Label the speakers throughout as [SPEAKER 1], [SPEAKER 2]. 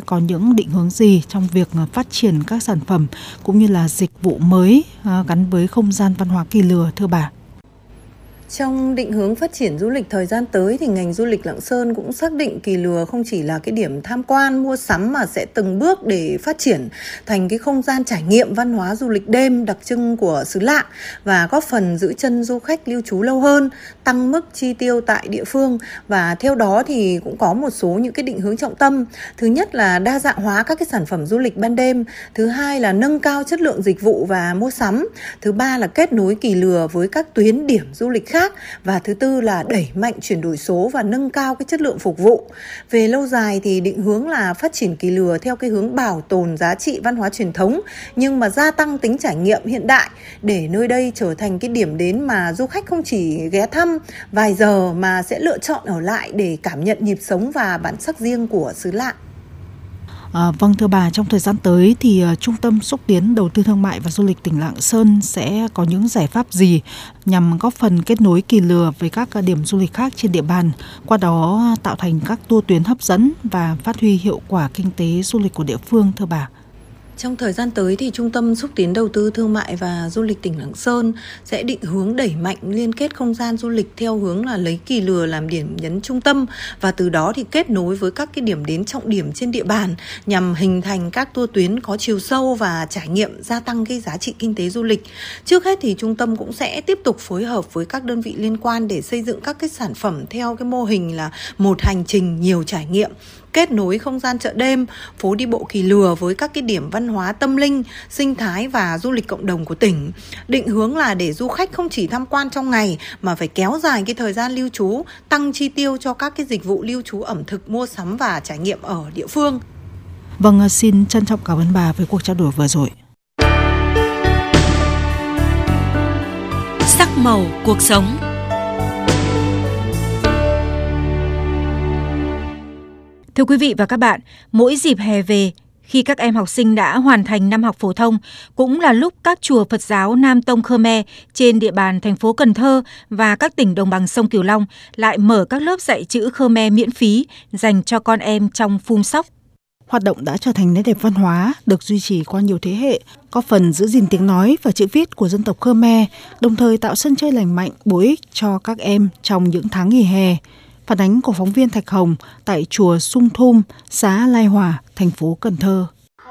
[SPEAKER 1] có những định hướng gì trong việc phát triển các sản phẩm cũng như là dịch vụ mới gắn với không gian văn hóa Kỳ Lừa thưa bà?
[SPEAKER 2] Trong định hướng phát triển du lịch thời gian tới thì ngành du lịch Lạng Sơn cũng xác định Kỳ Lừa không chỉ là cái điểm tham quan, mua sắm mà sẽ từng bước để phát triển thành cái không gian trải nghiệm văn hóa du lịch đêm đặc trưng của xứ Lạng và góp phần giữ chân du khách lưu trú lâu hơn, tăng mức chi tiêu tại địa phương. Và theo đó thì cũng có một số những cái định hướng trọng tâm. Thứ nhất là đa dạng hóa các cái sản phẩm du lịch ban đêm. Thứ hai là nâng cao chất lượng dịch vụ và mua sắm. Thứ ba là kết nối Kỳ Lừa với các tuyến điểm du lịch khác. Và thứ tư là đẩy mạnh chuyển đổi số và nâng cao cái chất lượng phục vụ. Về lâu dài thì định hướng là phát triển Kỳ Lừa theo cái hướng bảo tồn giá trị văn hóa truyền thống nhưng mà gia tăng tính trải nghiệm hiện đại để nơi đây trở thành cái điểm đến mà du khách không chỉ ghé thăm vài giờ mà sẽ lựa chọn ở lại để cảm nhận nhịp sống và bản sắc riêng của xứ Lạng.
[SPEAKER 1] Vâng thưa bà, trong thời gian tới thì Trung tâm Xúc tiến Đầu tư Thương mại và Du lịch tỉnh Lạng Sơn sẽ có những giải pháp gì nhằm góp phần kết nối Kỳ Lừa với các điểm du lịch khác trên địa bàn, qua đó tạo thành các tour tuyến hấp dẫn và phát huy hiệu quả kinh tế du lịch của địa phương thưa bà?
[SPEAKER 2] Trong thời gian tới thì Trung tâm Xúc tiến Đầu tư Thương mại và Du lịch tỉnh Lạng Sơn sẽ định hướng đẩy mạnh liên kết không gian du lịch theo hướng là lấy Kỳ Lừa làm điểm nhấn trung tâm và từ đó thì kết nối với các cái điểm đến trọng điểm trên địa bàn nhằm hình thành các tour tuyến có chiều sâu và trải nghiệm gia tăng cái giá trị kinh tế du lịch. Trước hết thì trung tâm cũng sẽ tiếp tục phối hợp với các đơn vị liên quan để xây dựng các cái sản phẩm theo cái mô hình là một hành trình nhiều trải nghiệm, kết nối không gian chợ đêm, phố đi bộ Kỳ Lừa với các cái điểm văn hóa tâm linh, sinh thái và du lịch cộng đồng của tỉnh. Định hướng là để du khách không chỉ tham quan trong ngày mà phải kéo dài cái thời gian lưu trú, tăng chi tiêu cho các cái dịch vụ lưu trú ẩm thực, mua sắm và trải nghiệm ở địa phương.
[SPEAKER 1] Vâng, xin trân trọng cảm ơn bà với cuộc trao đổi vừa rồi.
[SPEAKER 3] Sắc màu cuộc sống. Thưa quý vị và các bạn, mỗi dịp hè về, khi các em học sinh đã hoàn thành năm học phổ thông, cũng là lúc các chùa Phật giáo Nam Tông Khmer trên địa bàn thành phố Cần Thơ và các tỉnh đồng bằng sông Cửu Long lại mở các lớp dạy chữ Khmer miễn phí dành cho con em trong Phun Sóc.
[SPEAKER 1] Hoạt động đã trở thành nét đẹp văn hóa, được duy trì qua nhiều thế hệ, góp phần giữ gìn tiếng nói và chữ viết của dân tộc Khmer, đồng thời tạo sân chơi lành mạnh, bổ ích cho các em trong những tháng nghỉ hè. Phản ánh của phóng viên Thạch Hồng tại chùa Sung Thum, xã Lai Hòa, thành phố Cần Thơ.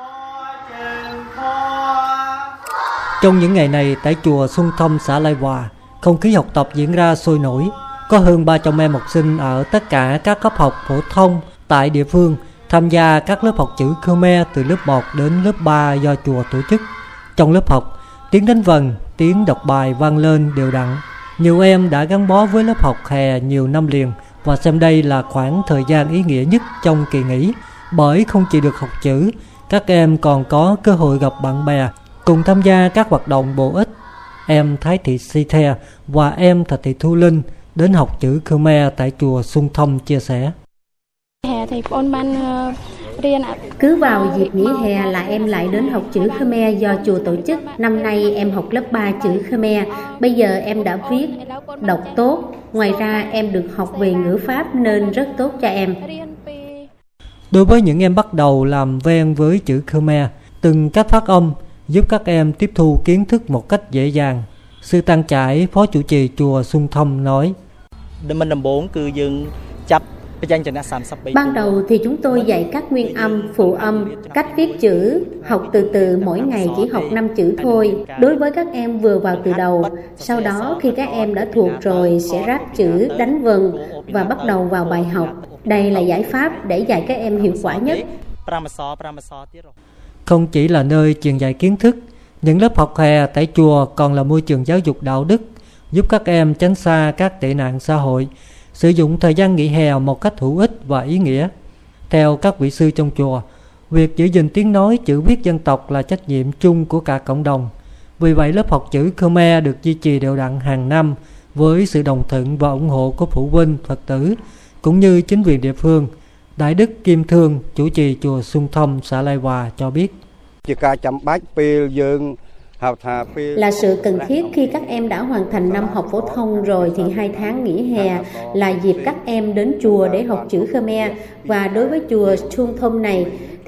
[SPEAKER 4] Trong những ngày này tại chùa Sung Thum, xã Lai Hòa, không khí học tập diễn ra sôi nổi. Có hơn 300 em học sinh ở tất cả các cấp học phổ thông tại địa phương tham gia các lớp học chữ Khmer từ lớp 1 đến lớp 3 do chùa tổ chức. Trong lớp học, tiếng đánh vần, tiếng đọc bài vang lên đều đặn. Nhiều em đã gắn bó với lớp học hè nhiều năm liền và xem đây là khoảng thời gian ý nghĩa nhất trong kỳ nghỉ, bởi không chỉ được học chữ, các em còn có cơ hội gặp bạn bè, cùng tham gia các hoạt động bổ ích. Em Thái Thị Si The và em Thạch Thị Thu Linh đến học chữ Khmer tại chùa Sung Thum chia sẻ.
[SPEAKER 5] Cứ vào dịp nghỉ hè là em lại đến học chữ Khmer do chùa tổ chức. Năm nay em học lớp 3 chữ Khmer. Bây giờ em đã viết, đọc tốt. Ngoài ra em được học về ngữ pháp nên rất tốt cho em.
[SPEAKER 4] Đối với những em bắt đầu làm quen với chữ Khmer, từng cách phát âm giúp các em tiếp thu kiến thức một cách dễ dàng. Sư Tăng Trải, phó chủ trì chùa Sung Thum nói:
[SPEAKER 5] Ban đầu thì chúng tôi dạy các nguyên âm, phụ âm, cách viết chữ, học từ từ, mỗi ngày chỉ học 5 chữ thôi. Đối với các em vừa vào từ đầu, sau đó khi các em đã thuộc rồi sẽ ráp chữ, đánh vần và bắt đầu vào bài học. Đây là giải pháp để dạy các em hiệu quả nhất.
[SPEAKER 4] Không chỉ là nơi truyền dạy kiến thức, những lớp học hè tại chùa còn là môi trường giáo dục đạo đức, giúp các em tránh xa các tệ nạn xã hội, sử dụng thời gian nghỉ hè một cách hữu ích và ý nghĩa. Theo các vị sư trong chùa, việc giữ gìn tiếng nói, chữ viết dân tộc là trách nhiệm chung của cả cộng đồng. Vì vậy, lớp học chữ Khmer được duy trì đều đặn hàng năm với sự đồng thuận và ủng hộ của phụ huynh, Phật tử, cũng như chính quyền địa phương. Đại đức Kim Thương, chủ trì chùa Sung Thum, xã Lai Hòa cho biết:
[SPEAKER 5] Là sự cần thiết khi các em đã hoàn thành năm học phổ thông rồi thì 2 tháng nghỉ hè là dịp các em đến chùa để học chữ Khmer. Và đối với chùa Sung Thum này